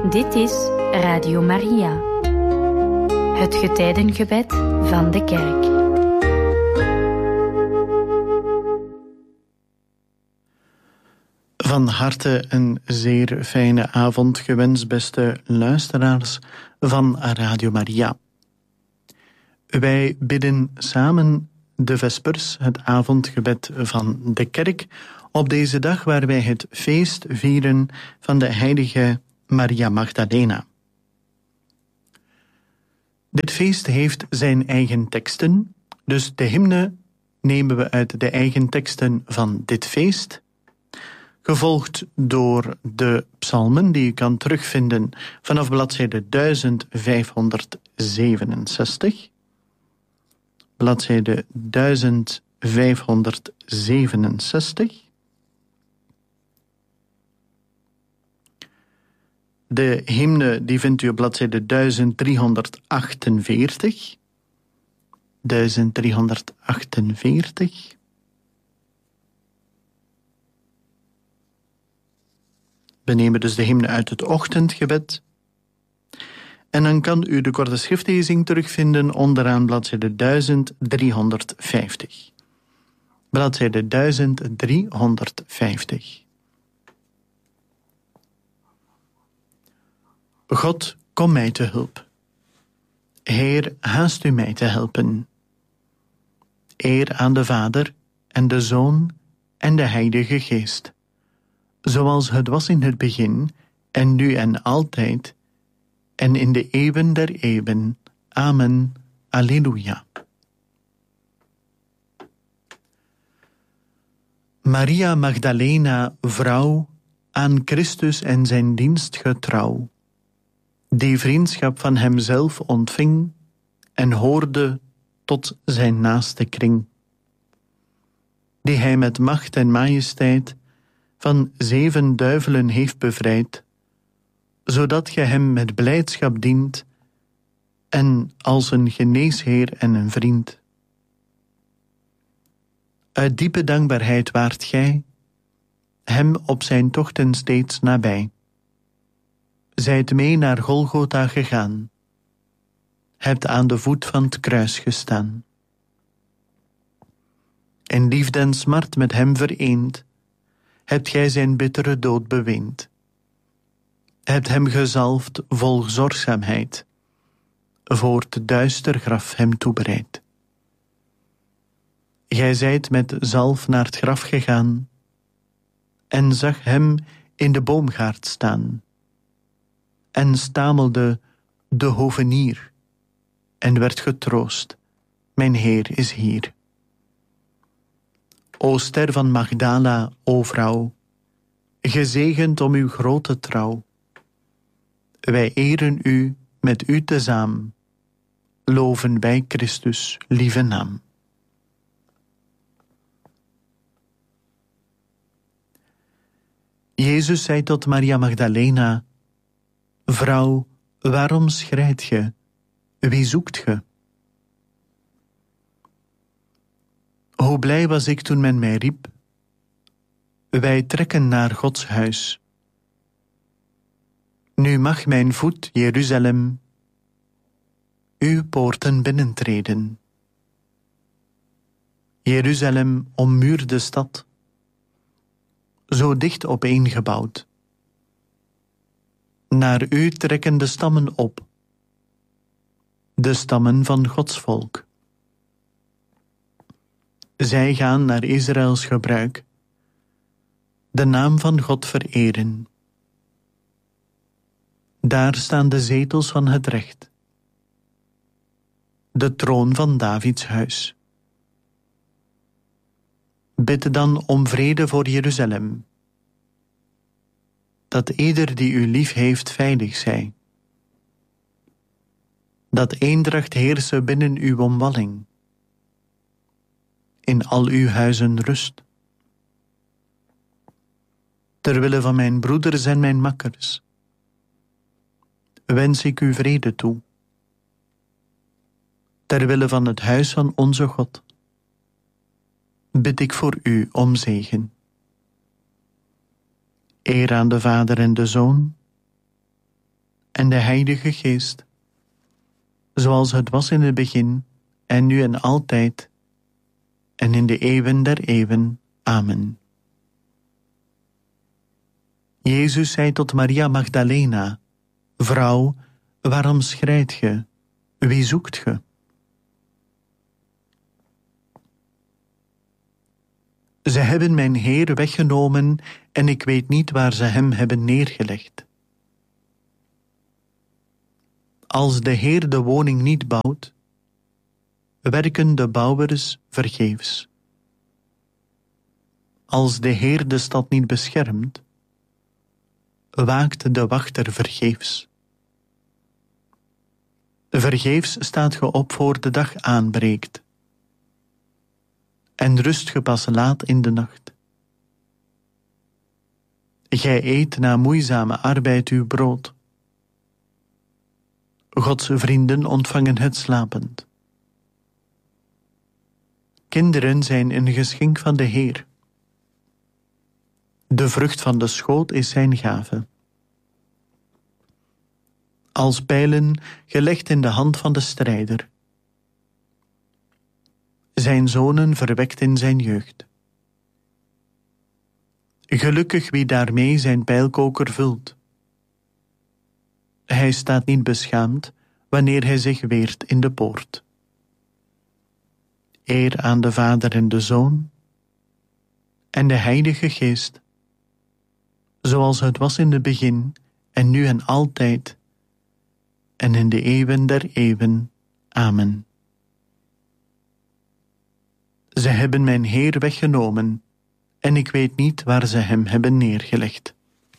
Dit is Radio Maria, het getijdengebed van de Kerk. Van harte een zeer fijne avond gewenst, beste luisteraars van Radio Maria. Wij bidden samen de vespers, het avondgebed van de Kerk, op deze dag waar wij het feest vieren van de heilige Maria Magdalena. Dit feest heeft zijn eigen teksten, dus de hymne nemen we uit de eigen teksten van dit feest, gevolgd door de psalmen die u kan terugvinden vanaf bladzijde 1567. Bladzijde 1567. De hymne die vindt u op bladzijde 1348. 1348. We nemen dus de hymne uit het ochtendgebed. En dan kan u de korte schriftlezing terugvinden onderaan bladzijde 1350. Bladzijde 1350. God, kom mij te hulp. Heer, haast u mij te helpen. Eer aan de Vader en de Zoon en de Heilige Geest, zoals het was in het begin, en nu en altijd, en in de eeuwen der eeuwen. Amen. Alleluia. Maria Magdalena, vrouw, aan Christus en zijn dienst getrouw, die vriendschap van hemzelf ontving en hoorde tot zijn naaste kring, die hij met macht en majesteit van 7 duivelen heeft bevrijd, zodat ge hem met blijdschap dient en als een geneesheer en een vriend. Uit diepe dankbaarheid waart gij hem op zijn tochten steeds nabij. Zijt mee naar Golgotha gegaan, hebt aan de voet van het kruis gestaan. In liefde en smart met hem vereend, hebt gij zijn bittere dood beweend. Hebt hem gezalfd vol zorgzaamheid, voor het duister graf hem toebereid. Gij zijt met zalf naar het graf gegaan, en zag hem in de boomgaard staan, en stamelde de hovenier, en werd getroost, mijn Heer is hier. O ster van Magdala, o vrouw, gezegend om uw grote trouw. Wij eren u met u tezaam, loven wij Christus lieve naam. Jezus zei tot Maria Magdalena: Vrouw, waarom schrijdt ge? Wie zoekt ge? Hoe blij was ik toen men mij riep: wij trekken naar Gods huis. Nu mag mijn voet, Jeruzalem, uw poorten binnentreden. Jeruzalem, ommuurde stad, zo dicht opeengebouwd. Naar u trekken de stammen op, de stammen van Gods volk. Zij gaan naar Israëls gebruik, de naam van God vereren. Daar staan de zetels van het recht, de troon van Davids huis. Bid dan om vrede voor Jeruzalem, dat ieder die u lief heeft veilig zij. Dat eendracht heerse binnen uw omwalling, in al uw huizen rust. Terwille van mijn broeders en mijn makkers, wens ik u vrede toe. Terwille van het huis van onze God, bid ik voor u om zegen. Eer aan de Vader en de Zoon en de Heilige Geest, zoals het was in het begin, en nu en altijd, en in de eeuwen der eeuwen. Amen. Jezus zei tot Maria Magdalena: Vrouw, waarom schreidt ge? Wie zoekt ge? Ze hebben mijn Heer weggenomen en ik weet niet waar ze hem hebben neergelegd. Als de Heer de woning niet bouwt, werken de bouwers vergeefs. Als de Heer de stad niet beschermt, waakt de wachter vergeefs. Vergeefs staat ge op voor de dag aanbreekt, en rust ge pas laat in de nacht. Gij eet na moeizame arbeid uw brood. Gods vrienden ontvangen het slapend. Kinderen zijn een geschenk van de Heer. De vrucht van de schoot is zijn gave. Als pijlen gelegd in de hand van de strijder. Zijn zonen verwekt in zijn jeugd. Gelukkig wie daarmee zijn pijlkoker vult. Hij staat niet beschaamd wanneer hij zich weert in de poort. Eer aan de Vader en de Zoon en de Heilige Geest, zoals het was in het begin en nu en altijd en in de eeuwen der eeuwen. Amen. Ze hebben mijn Heer weggenomen en ik weet niet waar ze hem hebben neergelegd.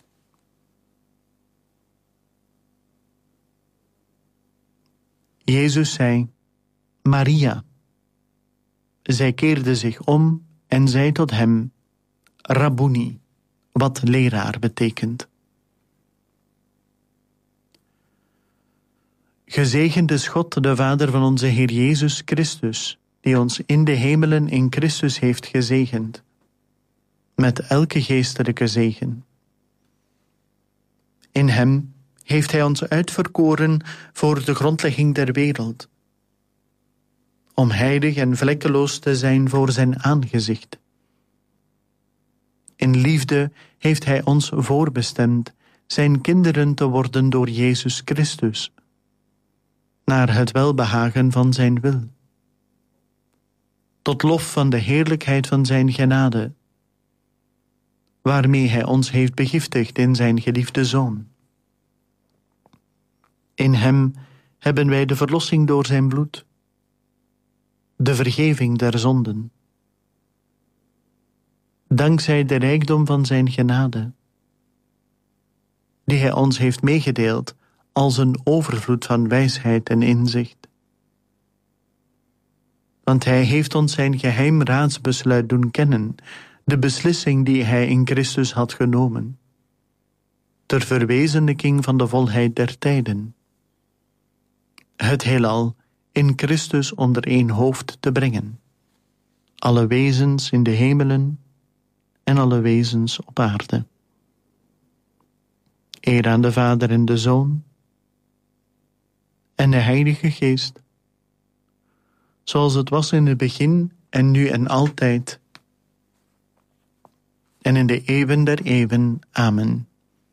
Jezus zei: Maria. Zij keerde zich om en zei tot hem: Rabboni, wat leraar betekent. Gezegend is God, de Vader van onze Heer Jezus Christus, die ons in de hemelen in Christus heeft gezegend, met elke geestelijke zegen. In hem heeft hij ons uitverkoren voor de grondlegging der wereld, om heilig en vlekkeloos te zijn voor zijn aangezicht. In liefde heeft hij ons voorbestemd zijn kinderen te worden door Jezus Christus, naar het welbehagen van zijn wil, tot lof van de heerlijkheid van zijn genade, waarmee hij ons heeft begiftigd in zijn geliefde Zoon. In hem hebben wij de verlossing door zijn bloed, de vergeving der zonden. Dankzij de rijkdom van zijn genade, die hij ons heeft meegedeeld als een overvloed van wijsheid en inzicht. Want hij heeft ons zijn geheim raadsbesluit doen kennen, de beslissing die hij in Christus had genomen, ter verwezenlijking van de volheid der tijden, het heelal in Christus onder één hoofd te brengen, alle wezens in de hemelen en alle wezens op aarde. Eer aan de Vader en de Zoon en de Heilige Geest, zoals het was in het begin en nu en altijd en in de eeuwen der eeuwen. Amen.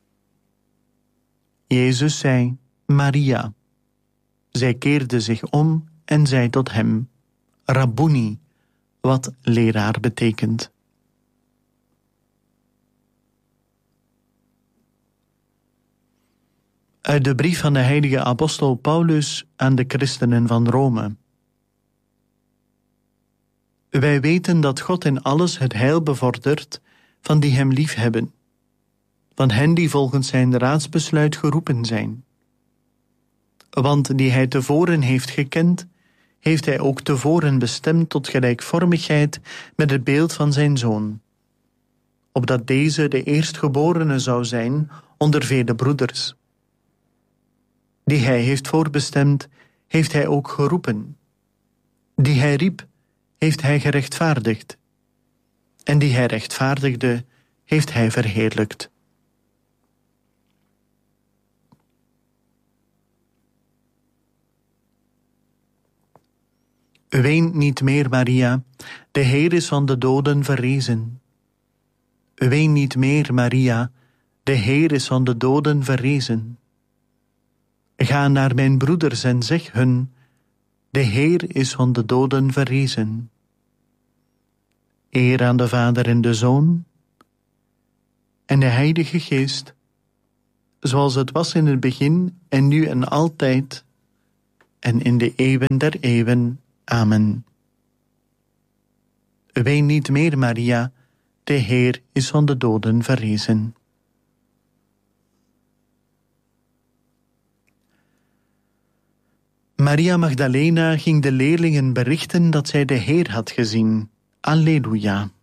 Jezus zei: Maria. Zij keerde zich om en zei tot hem: Rabboni, wat leraar betekent. Uit de brief van de heilige apostel Paulus aan de christenen van Rome. Wij weten dat God in alles het heil bevordert van die hem liefhebben, van hen die volgens zijn raadsbesluit geroepen zijn. Want die hij tevoren heeft gekend, heeft hij ook tevoren bestemd tot gelijkvormigheid met het beeld van zijn Zoon, opdat deze de eerstgeborene zou zijn onder vele broeders. Die hij heeft voorbestemd, heeft hij ook geroepen. Die hij riep, heeft hij gerechtvaardigd. En die hij rechtvaardigde, heeft hij verheerlijkt. Weent niet meer, Maria, de Heer is van de doden verrezen. Ween niet meer, Maria, de Heer is van de doden verrezen. Ga naar mijn broeders en zeg hun, de Heer is van de doden verrezen. Eer aan de Vader en de Zoon en de Heilige Geest, zoals het was in het begin en nu en altijd en in de eeuwen der eeuwen. Amen. Ween niet meer, Maria, de Heer is van de doden verrezen. Maria Magdalena ging de leerlingen berichten dat zij de Heer had gezien. Alleluia.